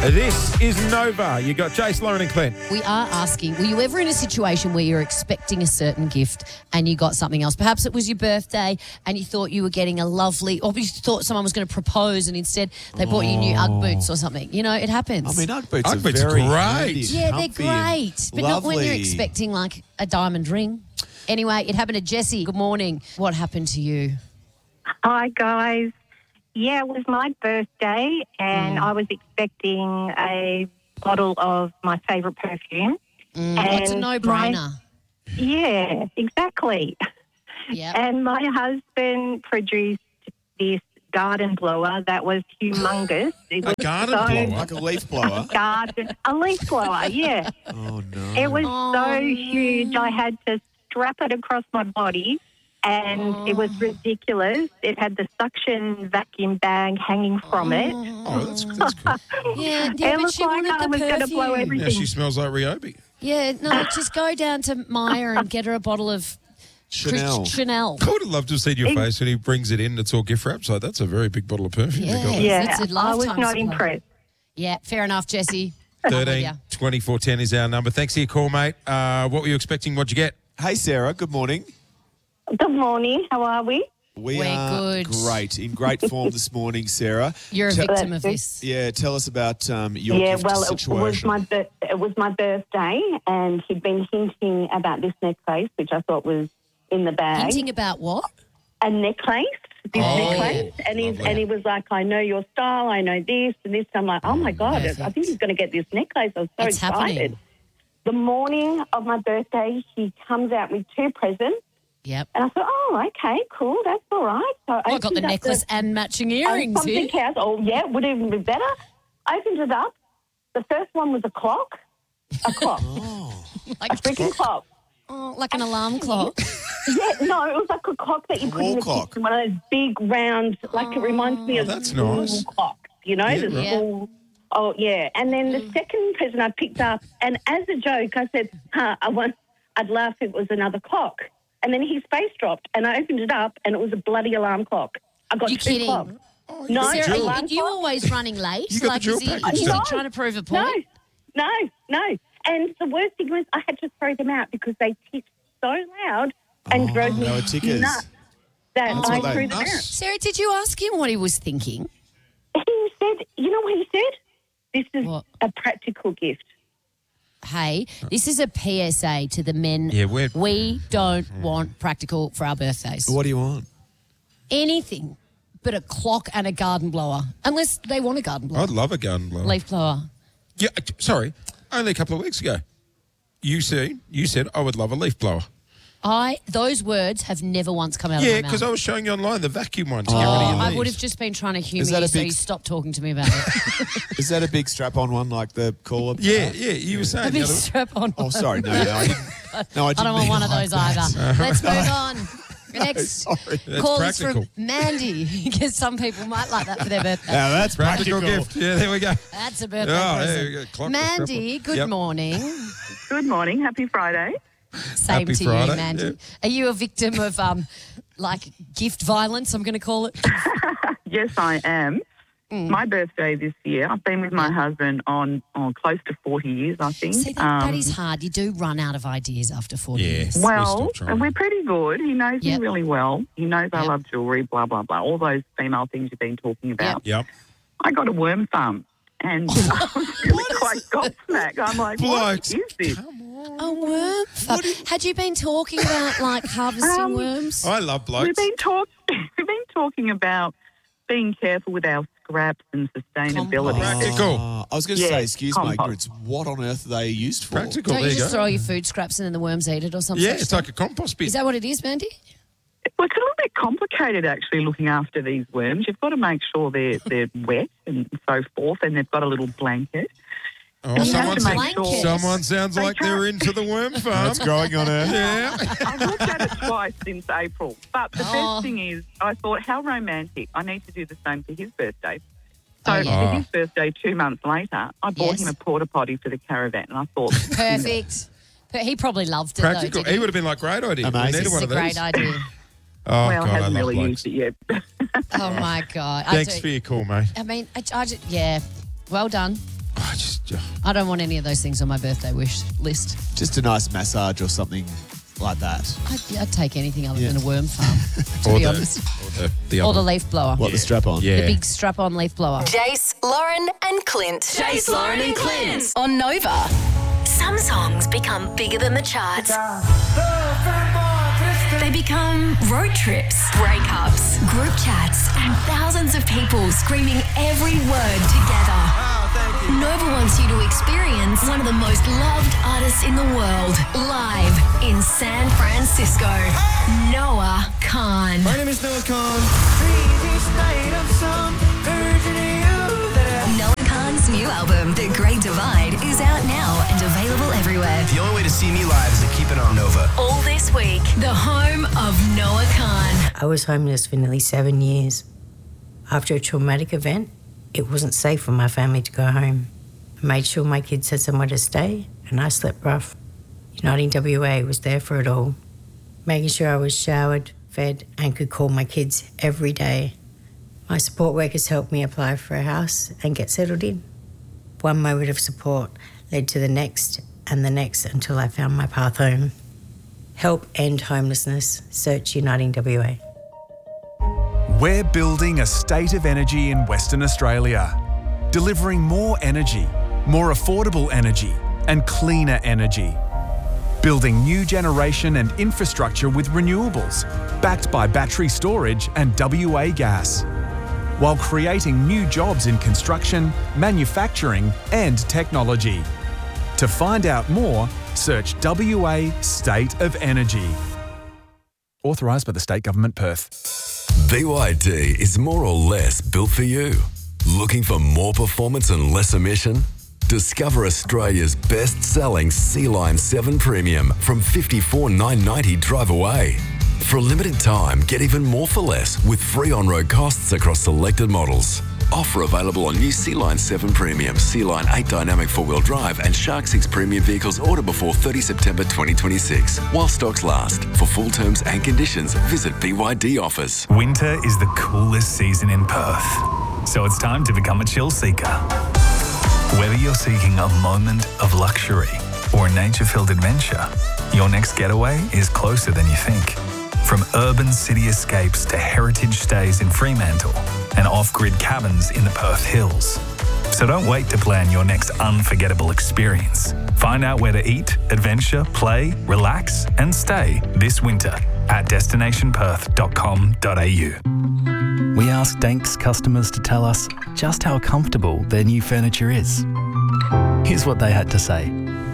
This is Nova. You got Jace, Lauren and Clint. We are asking, were you ever in a situation where you're expecting a certain gift and you got something else? Perhaps it was your birthday and you thought you were getting a lovely, or you thought someone was going to propose and instead they bought you new Ugg boots or something. You know, it happens. I mean, Ugg boots Ugg are boots are very great. handy, Yeah, they're comfy and great. But not when you're lovely. expecting like a diamond ring. Anyway, it happened to Jessie. Good morning. What happened to you? Hi, guys. Yeah, it was my birthday and I was expecting a bottle of my favourite perfume. It's a no-brainer. Yeah, exactly. Yeah. And my husband produced this garden blower that was humongous. It was garden so- blower? Like a leaf blower. A leaf blower, yeah. Oh, no. It was so huge, I had to strap it across my body. And it was ridiculous. It had the suction vacuum bag hanging from it. Oh, that's cool. Yeah, It but looked she like wanted I the was going to blow perfume. everything. Now she smells like Ryobi. Yeah, no, just go down to Maya and get her a bottle of Chanel. I would have loved to have seen your face when he brings it in. It's all gift wrapped. So that's a very big bottle of perfume. Yeah. You got. Yeah, It's a I was lifetime not supply. impressed. Yeah, fair enough, Jessie. I'm with 13 ya. 24 10 is our number. Thanks for your call, mate. What were you expecting? What'd you get? Hey, Sarah. Good morning. Good morning. How are we? We We're are good. great. In great form this morning, Sarah. You're a victim of this. Yeah, tell us about your Yeah, gift well, it situation. was my birthday, and he'd been hinting about this necklace, which I thought was in the bag. Hinting about what? A necklace, this necklace, yeah. and he was like, "I know your style, I know this and this." I'm like, "Oh my god, perfect. I think he's going to get this necklace." I was so It's excited. happening. The morning of my birthday, he comes out with 2 presents, Yep. and I thought, "Oh, okay, cool, that's all right." So Well, I got the opened up necklace and matching earrings something here. else. Oh, yeah, would even be better. I opened it up. The first one was a clock. A clock. Like, A freaking clock. like an alarm clock. Yeah, no, it was like a clock that you put wall in the clock. kitchen, one of those big round, like it reminds me of that's school nice. clocks, you know, the right. school. Oh, yeah. And then the second present I picked up, and as a joke, I said, I'd laugh if it was another clock. And then his face dropped, and I opened it up, and it was a bloody alarm clock. I got You 2 kidding? clocks. No, Sarah, alarm are you clock. always running late? You got the Like, dual is he package then. trying to prove a No, point? no. And the worst thing was I had to throw them out because they ticked so loud and drove me they were tickers. nuts that That's I what they- threw them out. Sarah, did you ask him what he was thinking? He said, you know what he said? This is What? a practical gift. Hey, this is a PSA to the men. Yeah, we don't want practical for our birthdays. What do you want? Anything but a clock and a garden blower. Unless they want a garden blower. I'd love a garden blower. Leaf blower. Yeah, sorry. Only a couple of weeks ago. You said I would love a leaf blower. Those words have never once come out of my Yeah, mouth. because I was showing you online the vacuum one to get rid of your I leaves. would have just been trying to Is humour that you a so big- you stopped talking to me about it. Is that a big strap-on one like the cooler? Yeah, you were saying. A the big other- strap on. Oh, sorry. No, I didn't. No, I I didn't don't want mean one of like those that. either. Let's move on. The next sorry. That's call is from practical. Mandy, because some people might like that for their birthday. Now, that's Practical gift. Yeah, there we go. That's a birthday Oh, present. there you go. Clock Mandy, strap on. good Yep. morning. Good morning. Happy Friday. Same Happy to Friday, you, Mandy. yeah. Are you a victim of like gift violence, I'm going to call it? Yes, I am. My birthday this year, I've been with my husband on close to 40 years, I think. See, that is hard. You do run out of ideas after 40 Yeah. years. Well, still trying. and we're pretty good. He knows Yep. me really well. He knows I Yep. love jewellery, blah, blah, blah. All those female things you've been talking about. Yep. I got a worm farm. And I was really quite gobsmacked. I'm like, Blokes. what is this? A worm farm. Had you been talking about like harvesting worms? I love blokes. We've been talking about being careful with our scraps and sustainability. Practical. I was going to Yeah, say, excuse my compost. ignorance, what on earth are they used for? Practical. Don't There you you just go. throw your food scraps and then the worms eat it or something? Yeah, it's like a compost bin. Is that what it is, Mandy? Well, it's a little bit complicated, actually, looking after these worms. You've got to make sure they're wet and so forth, and they've got a little blanket. Oh, You have someone, to make blanket. sure. someone sounds They like can't- they're into the worm farm. What's growing on Earth? Yeah. I've looked at it twice since April. But the best thing is, I thought, how romantic. I need to do the same for his birthday. So Oh, yeah. for his birthday 2 months later, I bought Yes. him a porta potty for the caravan, and I thought, Perfect. But he probably loved it, Practical. though, He did would have been like, great idea. Amazing. We needed This one is of a these. great idea. Oh, well, God, I hasn't love really blokes. used it yet. Oh, my God. Thanks for your call, mate. I mean, yeah, well done. I don't want any of those things on my birthday wish list. Just a nice massage or something like that. I'd take anything other Yeah. than a worm farm, to be honest. The Or other the leaf blower. What, the strap on? Yeah. The big strap-on leaf blower. Jace, Lauren, and Clint. Jace, Lauren, and Clint on Nova. Some songs become bigger than the charts. They become road trips, breakups, group chats, and thousands of people screaming every word together. Nova wants you to experience one of the most loved artists in the world live in San Francisco. Noah Khan. My name is Noah Khan. Noah Khan's new album, The Great Divide, is out now and available everywhere. The only way to see me live is to keep it on Nova. All this week, the home of Noah Khan. I was homeless for nearly 7 years. After a traumatic event, it wasn't safe for my family to go home. I made sure my kids had somewhere to stay, and I slept rough. Uniting WA was there for it all, making sure I was showered, fed, and could call my kids every day. My support workers helped me apply for a house and get settled in. One moment of support led to the next and the next until I found my path home. Help end homelessness. Search Uniting WA. We're building a state of energy in Western Australia, delivering more energy, more affordable energy, and cleaner energy. Building new generation and infrastructure with renewables, backed by battery storage and WA gas, while creating new jobs in construction, manufacturing, and technology. To find out more, search WA State of Energy. Authorised by the State Government, Perth. BYD is more or less built for you. Looking for more performance and less emission? Discover Australia's best-selling Sea-Line 7 Premium from $54,990 drive away. For a limited time, get even more for less with free on-road costs across selected models. Offer available on new Sea-Line 7 Premium, Sea-Line 8 Dynamic 4-wheel drive and Shark 6 Premium vehicles order before 30 September 2026. While stocks last. For full terms and conditions, visit BYD Offers. Winter is the coolest season in Perth, so it's time to become a chill seeker. Whether you're seeking a moment of luxury or a nature-filled adventure, your next getaway is closer than you think. From urban city escapes to heritage stays in Fremantle and off-grid cabins in the Perth Hills. So don't wait to plan your next unforgettable experience. Find out where to eat, adventure, play, relax and stay this winter at destinationperth.com.au. We asked Danks customers to tell us just how comfortable their new furniture is. Here's what they had to say.